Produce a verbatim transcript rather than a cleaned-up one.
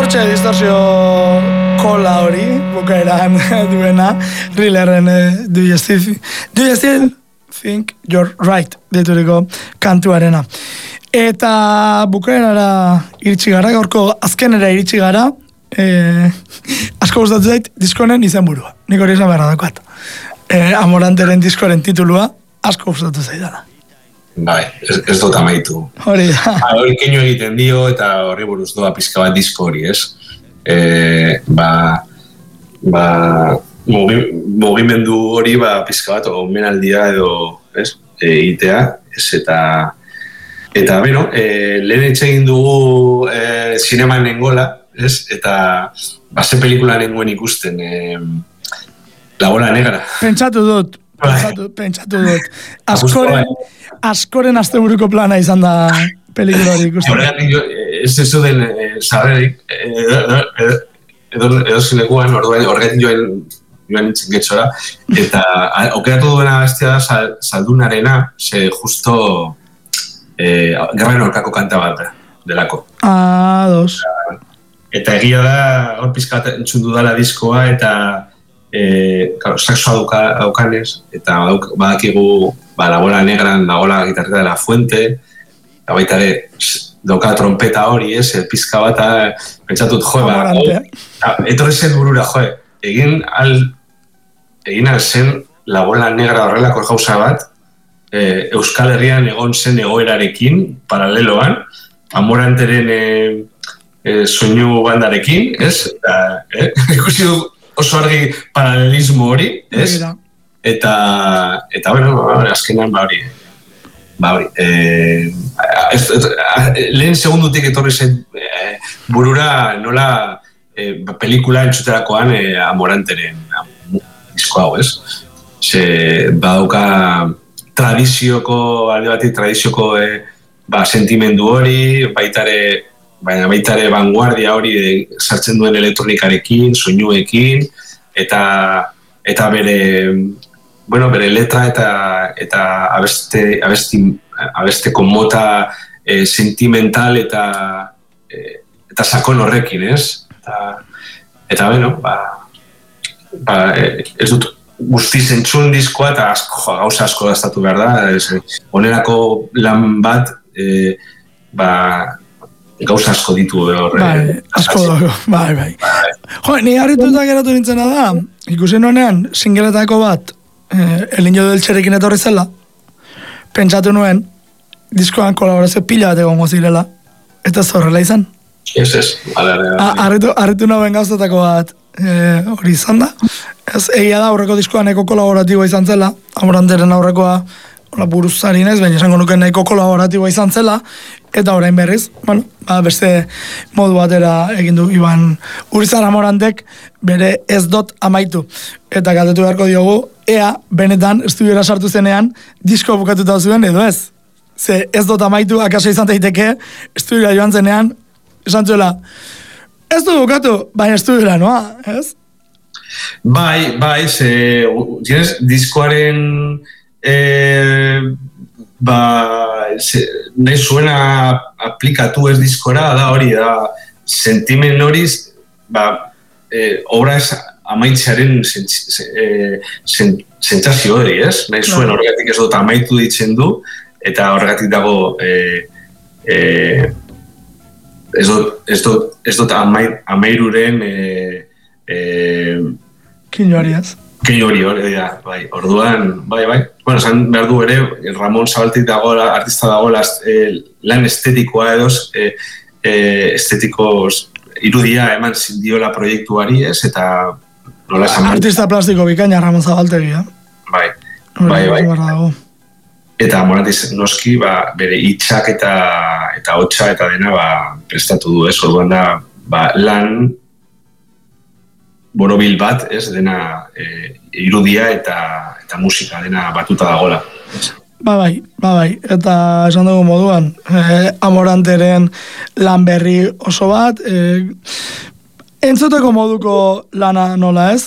Hortxe distorsio kola hori, bukaeran duena, Thrillerren uh, Do You Still, Do You Still Think You're Right, dituriko kantuarena. Eta bukaerara iritsi gara, gaurko azkenera iritsi gara, eh, asko gustatu zait diskonen izenburua. Nik hori esan beharra dakoat. Eh, Amoranteren diskoren titulua asko gustatu zaidala. Bai, ez, ez dut amaitu. Hori da. Hori keinu egiten dio eta horri buruz doa pizka bat disko hori, ez? E, ba, ba, mugi, mugimendu hori ba, pizka bat omenaldia edo, ez? Egitea, ez eta eta, bueno, e, lehen etxegin dugu e, zineman nengola, ez? Eta base pelikula nengoen ikusten e, La Bola Negra. Pentsatu dut, pentsatu, pentsatu dut. Askoren, askoren asteburuko plana izan da pelikula hori ikusten. Horregatik, ez ez den sarrerik, edo zinekuan, horregatik joan joan nintzen getxora, eta okeratu duena bestia da Zaldunarena, ze justo eh, Gerraren aurkako kanta bat delako. Ah, dos. Eta egia da, hor pizkat entzun dudala diskoa, eta eh, claro, saxoa daukanez, eta badakigu ba, La Bola Negran dagoela gitarreta de la Fuente, eta baita ere dauka trompeta hori, ez, pizka bat, pentsatut, joe, ba, etorri zen burura, joe, egin al, egin al zen La Bola Negra horrelako gauza bat, eh, Euskal Herrian egon zen egoerarekin, paraleloan, Amoranteren eh, eh, soinu bandarekin, ez, eta, eh, ikusi du oso argi paralelismo hori, ez, eta, eta, bueno, azkenan, ba hori, ba hori, eh, ez, ez, lehen segundutik etorri zen eh, burura nola eh, pelikula entzuterakoan eh, Amoranteren disko hau, ez? Ze badauka tradizioko, alde batik tradizioko eh, ba, sentimendu hori, baitare, baina baitare vanguardia hori de, sartzen duen elektronikarekin, soinuekin, eta eta bere bueno, bere letra eta eta abeste abesti abesteko mota eh, sentimental eta eh, eta sakon horrekin, ez? Eta eta bueno, ba ba eh, ez dut guztiz entzun diskoa eta asko gauza asko dastatu behar da, onerako lan bat eh, ba gauza asko ditu horre. Bai, asko dago, bai, bai. Jo, ni harrituta geratu nintzena da, ikusi nuenean, singeletako bat, eh, El Niño del Txerekin etorri zela, pentsatu nuen, diskoan kolaborazio pila bat egongo zirela, eta ez horrela izan. Ez, ez, bale, bale. Harritu, harritu nuen gauzatako bat, eh, hori izan da. Ez, egia da, aurreko diskoan eko kolaboratiboa izan zela, Amoranteren aurrekoa, hola buruzari naiz, baina esango nuke nahiko kolaboratiboa izan zela, eta orain berriz, bueno, ba, beste modu batera egin du Iban Urizar Amorantek bere Ez Dot Amaitu. Eta galdetu beharko diogu, ea, benetan, estudiora sartu zenean, disko bukatuta zuen, edo ez? Ze Ez Dot Amaitu, akaso izan daiteke, estudiora joan zenean, esan zuela, ez du bukatu, baina estudiora, noa, ez? Bai, bai, ze, zinez, diskoaren Eh, ba, se, nahi zuena aplikatu ez diskora, da hori, da sentimen hori, ba, eh, obra ez amaitzearen sentsazio hori, ez? Nahi zuen horregatik ez dut amaitu ditzen du, eta horregatik dago eh, eh, ez dut, ez dut, ez dut amai, amairuren eh, eh, Kinuariaz. Keinu hori hori da, bai, orduan, bai, bai. Bueno, esan behar du ere, Ramon Zabaltik dagoela, artista dagoela, eh, lan estetikoa edoz, eh, eh, estetiko irudia eman zindiola proiektuari, ez, eta nola esan... Artista plastiko bikaina Ramon Zabaltegi, eh? Bai, bai, bai. Eta Amorantiz noski, ba, bere hitzak eta eta hotsa eta dena, ba, prestatu du, ez, orduan da, ba, lan borobil bat, ez, dena e, irudia eta eta musika dena batuta dagola. Ba bai, ba bai, eta esan dugu moduan, eh, Amoranteren lan berri oso bat, eh, entzuteko moduko lana nola ez,